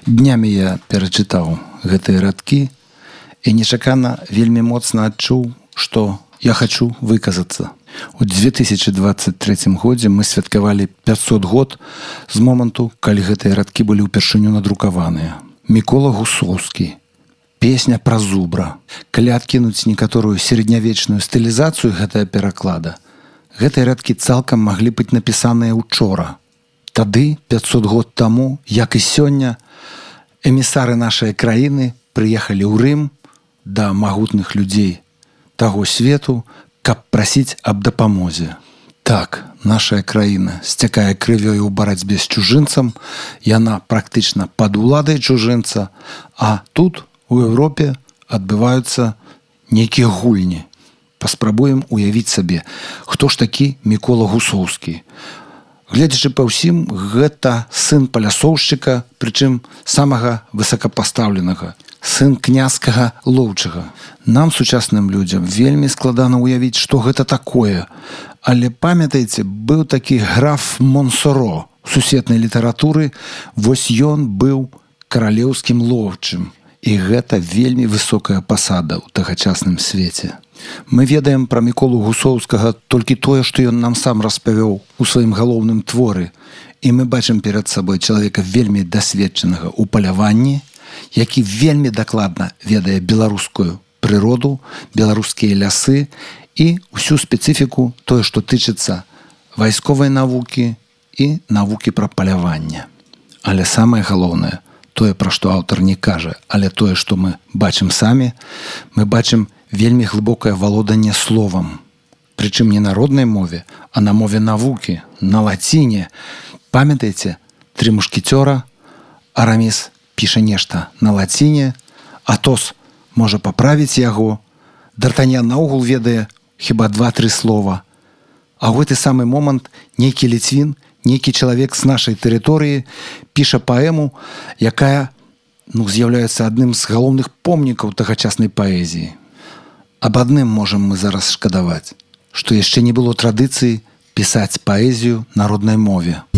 Днямі я перачытаў гэтыя радкі і нечакана вельмі моцна адчуў, што я хачу выказацца. У 2023 годзе мы святкавалі 500 год з моманту, калі гэтыя радкі былі ўпершыню надрукаваныя. Мікола Гусоўскі. Песня пра зубра. Калі адкінуць некаторую сярэднявечную стылізацыю гэтага пераклада, гэтыя радкі цалкам маглі быць напісаныя учора. Тады, 500 год таму, як і сёння, эмісары нашай краіны прыехалі ў Рым да магутных людзей таго свету, каб прасіць аб дапамозе. Так, наша краіна сцякае крывёй у барацьбе з чужынцам, яна практычна пад уладай чужынца, а тут, у Еўропе, адбываюцца нейкія гульні. Паспрабуем уявіць сабе, хто ж такі Мікола Гусоўскі. Гледзячы па ўсім, гэта сын палясоўшчыка, прычым самага высокапастаўленага, сын князькага лоўчага. Нам, сучасным людзям, вельмі складана ўявіць, што гэта такое. Але памятаеце, быў такі граф Монсоро у сусветнай літаратуры, вось ён быў каралеўскім лоўчым. І гэта вельмі высокая пасада ў тагачасным свеце. Мы ведаем пра Міколу Гусоўскага толькі тое, што ён нам сам распавёў у сваім галоўным творы. І мы бачым перад сабой чалавека вельмі дасведчанага ў паляванні, які вельмі дакладна ведае беларускую прыроду, беларускія лясы і ўсю спецыфіку, тое, што тычыцца вайсковай навукі і навукі пра паляванне. Але самае галоўнае, тое, пра што аўтар не кажа, але тое, што мы бачым самі, мы бачым вельмі глыбокае валоданне словам. Прычым не на роднай мове, а на мове навукі, на лаціне. Памятаеце, 3 мушкецёра, Араміс піша нешта на лаціне, Атос можа паправіць яго, Д'Артаньян наогул ведае хіба 2-3 слова. А ў гэты самы момант нейкі ліцвін, нейкі чалавек з нашай тэрыторыі піша паэму, якая з'яўляецца адным з галоўных помнікаў тагачаснай паэзіі. Аб адным можам мы зараз шкадаваць, што яшчэ не было традыцыі пісаць паэзію на роднай мове.